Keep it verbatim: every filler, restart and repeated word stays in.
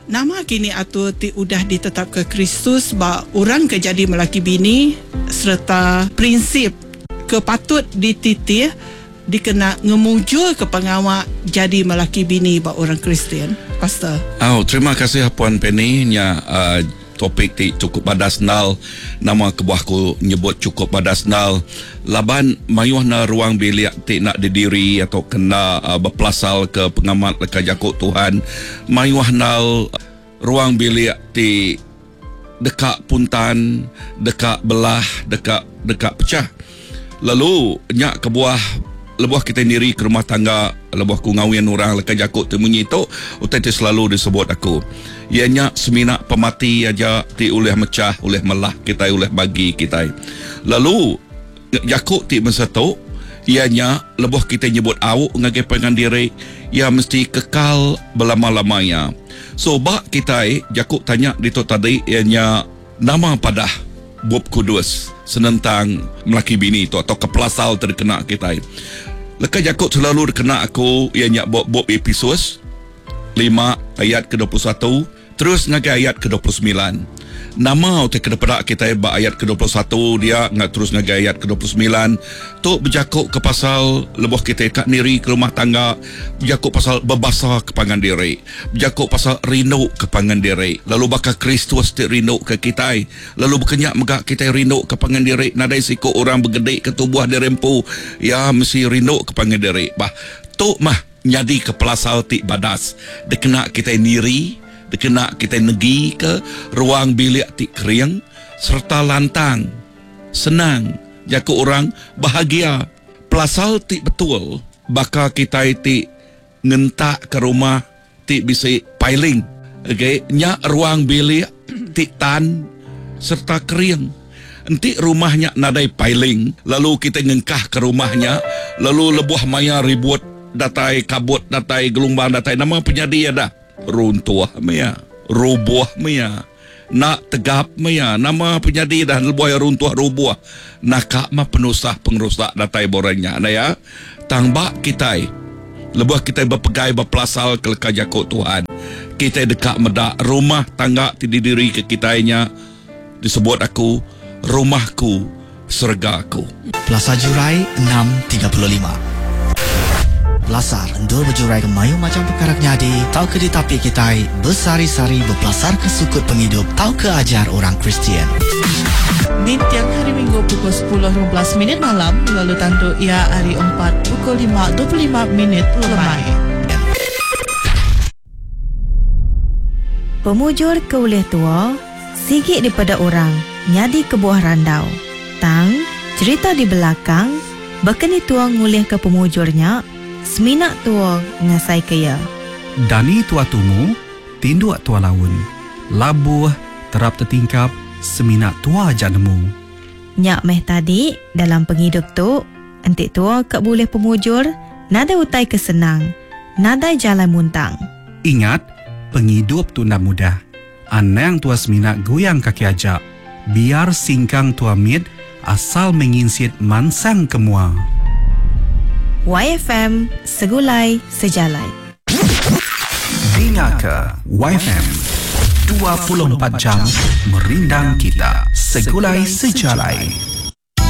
Nama kini atur ti udah ditetap ke Kristus ba orang ke jadi melaki bini serta prinsip kepatut dititih dikena ngemujul ke pengawak jadi melaki bini ba orang Kristian. Pastor. Oh, terima kasih Puan Penny nya uh, topik ti cukup badasnal, nama kebuahku nyebut cukup badasnal. Laban mayuh na ruang bilik ti nak didiri atau kena uh, berpelasal ke pengamat leka jakut Tuhan. Mayuh nal ruang bilik ti dekat puntan, dekat belah, dekat dekat pecah. Lalu nyak kebuah lebuh kita sendiri ke rumah tangga, lebuh ku ngawin orang leka jakut temunyi tu utai tu selalu disebut aku ianya seminak pemati aja ti oleh mecah oleh melah kita oleh bagi kita. Lalu jakut ti masa tu ianya lebuh kita nyebut awuk ngagai pengan diri ia mesti kekal belama-lamanya. So bak kita jakut tanya di tu tadi ianya nama padah Bob Kudus senentang melaki bini tu atau kepelasal terkena kita. Leka jakut selalu terkena aku ianya Bob Bob episode lima ayat ke dua puluh satu terus ngagai ayat ke dua puluh sembilan. Nama utai kedepada kita ba ayat ke dua puluh satu dia ngat terus ngagai ayat ke dua puluh sembilan tu berjakut ke pasal lebuh kita kat niri ke rumah tangga, berjakut pasal berbasa ke pangan diri, berjakut pasal rindu ke pangan diri. Lalu bakal Kristus ti rindu ke kita, lalu berkenyak megak kita rindu ke pangan diri. Nadai siku orang bergedek ke tubuh dirempu ya mesti rindu ke pangan diri. Bah tu mah nyadi ke pelasal ti badas dikena kita niri, dikena kita negi ke ruang bilik ti kering serta lantang senang jaku orang bahagia pelasal ti betul bakal kita ti ngentak ke rumah ti bisa piling okay? Nya ruang bilik ti tan serta kering enti rumahnya nadai piling lalu kita ngengkah ke rumahnya lalu lebuh maya ribut datai kabut datai gelombang datai nama penyadi ada runtuh maya, rubuh maya, nak tegap maya, nama penyadi dah lebuh runtuh rubuh, nakak mah penusah pengerusak datai boranya, na ya, tangbak kita, lebuh kita berpegai berpelasal ke leka jakut Tuhan, kita dekat medak rumah tangga didiri ke kitanya, disebut aku rumahku sergaku. Plaza Jurai enam tiga puluh lima. Belasar endur berjurai ke mayu macam perkara nyadi tau ke ditapi kita bersari-sari berpelasar ke sukut penghidup tau ke ajar orang Kristian. Di tiang hari Minggu pukul sepuluh lima belas minit malam lalu tantu ia hari empat pukul lima dua puluh lima minit lemai. Pemujur ke uleh tua sigit daripada orang nyadi ke buah randau. Tang cerita di belakang bekeni tua ngulih ke pemujurnya seminak tua ngasai kaya. Dani tua tumu, tinduak tua laun. Labuh, terap tertingkap, seminak tua janemu. Nyak meh tadi, dalam penghidup tu, entik tua kak boleh pemujur, nada utai kesenang, nada jalan muntang. Ingat, penghidup tu nak mudah. Anang tua seminak goyang kaki ajak. Biar singkang tua mit, asal menginsit mansang kemua. Y F M, segulai sejalai. Dengar ke Y F M dua puluh empat jam merindang kita, segulai sejalai.